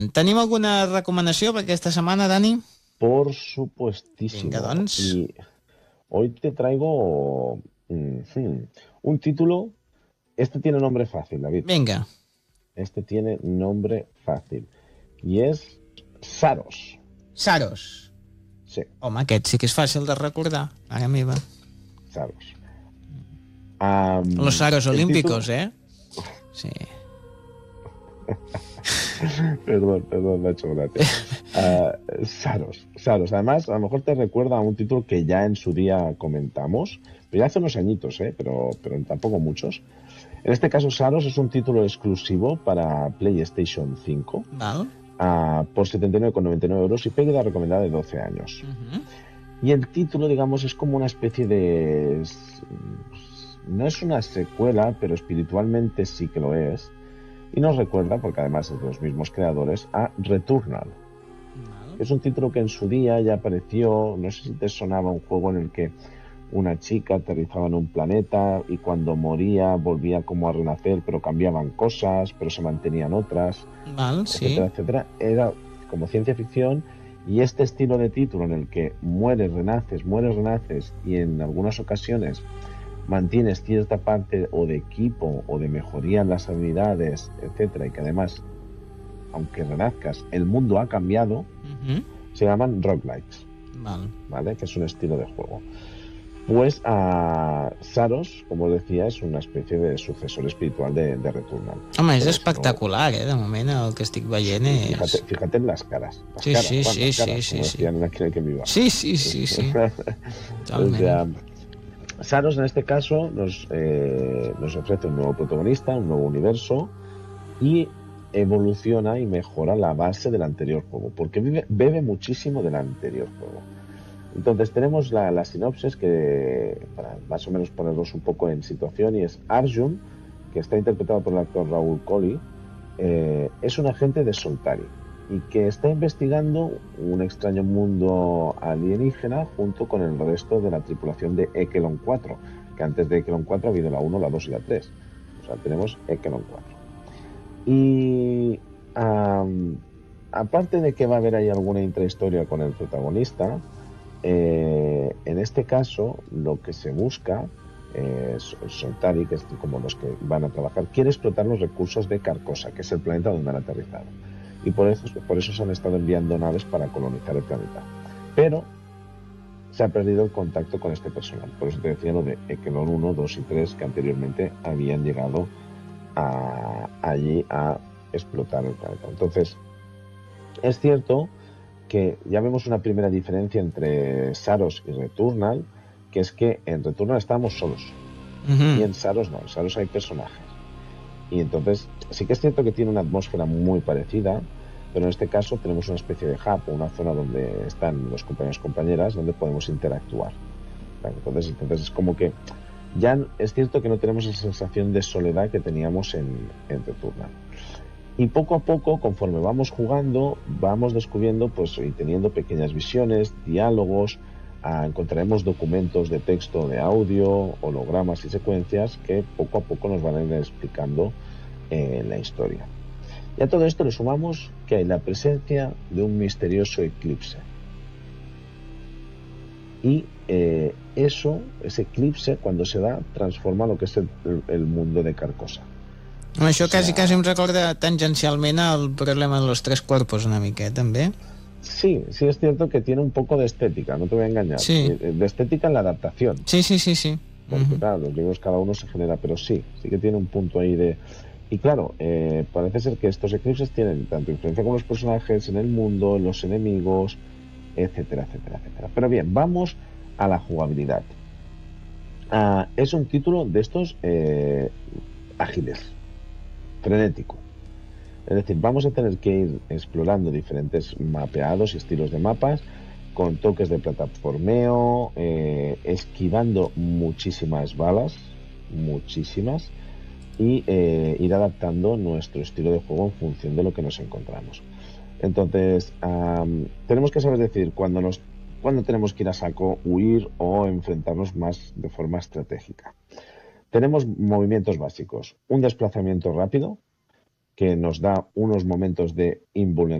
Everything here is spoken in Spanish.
Tenim alguna recomanació per aquesta setmana, Dani? Por supuestísimo. Vinga, doncs. Y hoy te traigo un título. Este tiene nombre fácil, David. Vinga. Este tiene nombre fácil. Y es Saros. Saros. Sí. Home, aquest sí que és fàcil de recordar. Mare meva. Saros. Los Saros olímpicos, título... Sí. Perdón, me ha hecho gracia. Saros. Además, a lo mejor te recuerda a un título que ya en su día comentamos, pero ya hace unos añitos, pero tampoco muchos. En este caso, Saros es un título exclusivo para PlayStation 5. Val. Por 79,99 euros y pega recomendada de 12 años. Y el título, digamos, es como una especie de... No es una secuela, pero espiritualmente sí que lo es. Y nos recuerda, porque además es de los mismos creadores, a Returnal. Es un título que en su día ya apareció, no sé si te sonaba, un juego en el que una chica aterrizaba en un planeta y cuando moría volvía como a renacer, pero cambiaban cosas, pero se mantenían otras, etcétera, etcétera. Era como ciencia ficción, y este estilo de título en el que mueres, renaces y en algunas ocasiones mantienes cierta parte o de equipo o de mejoría en las habilidades, etcétera, y que además, aunque renazcas, el mundo ha cambiado, se llaman roguelikes, ¿vale? Que es un estilo de juego. Pues Saros, como decía, és una espècie de successor espiritual de Returnal. Home, és espectacular, de moment el que estic veient és... Fíjate en las caras. Sí. Como decían en aquel que viva. Sí. O sea, Saros en este caso nos ofrece un nuevo protagonista, un nuevo universo, y evoluciona y mejora la base del anterior juego, porque bebe muchísimo del anterior juego. Entonces tenemos la sinopsis, que para más o menos ponerlos un poco en situación, y es Arjun, que está interpretado por el actor Raúl Colli, es un agente de Soltari y que está investigando un extraño mundo alienígena junto con el resto de la tripulación de Ekelon 4, que antes de Ekelon 4 ha habido la 1, la 2 y la 3. O sea, tenemos Ekelon 4. Y aparte de que va a haber ahí alguna intrahistoria con el protagonista, en este caso lo que se busca Soltari, que es como los que van a trabajar, quiere explotar los recursos de Carcosa, que es el planeta donde han aterrizado, y por eso se han estado enviando naves para colonizar el planeta, pero se ha perdido el contacto con este personal. Por eso te decía lo de Ekelon 1, 2 y 3, que anteriormente habían llegado allí a explotar el planeta. Entonces es cierto que ya vemos una primera diferencia entre Saros y Returnal, que es que en Returnal estábamos solos, y en Saros no, en Saros hay personajes. Y entonces sí que es cierto que tiene una atmósfera muy parecida, pero en este caso tenemos una especie de hub, o una zona donde están los compañeros y compañeras, donde podemos interactuar. Entonces es como que ya es cierto que no tenemos esa sensación de soledad que teníamos en Returnal. Y poco a poco, conforme vamos jugando, vamos descubriendo y teniendo pequeñas visiones, diálogos, encontraremos documentos de texto, de audio, hologramas y secuencias que poco a poco nos van a ir explicando la historia. Y a todo esto le sumamos que hay la presencia de un misterioso eclipse. Y ese eclipse, cuando se da, transforma lo que es el mundo de Carcosa. Això quasi em recorda tangencialment el problema de los tres cuerpos una mica, també. Sí, es cierto que tiene un poco de estética, no te voy a engañar. Sí. De estética en la adaptación. Sí. Porque claro, los libros cada uno se genera, pero sí que tiene un punto ahí de... Y claro, parece ser que estos eclipses tienen tanto influencia con los personajes, en el mundo, en los enemigos, etcétera. Pero bien, vamos a la jugabilidad. Es un título de estos ágiles, frenético. Es decir, vamos a tener que ir explorando diferentes mapeados y estilos de mapas, con toques de plataformeo, esquivando muchísimas balas, y ir adaptando nuestro estilo de juego en función de lo que nos encontramos. Entonces, tenemos que saber decir cuándo tenemos que ir a saco, huir o enfrentarnos más de forma estratégica. Tenemos movimientos básicos: un desplazamiento rápido, que nos da unos momentos de invulnerabilidad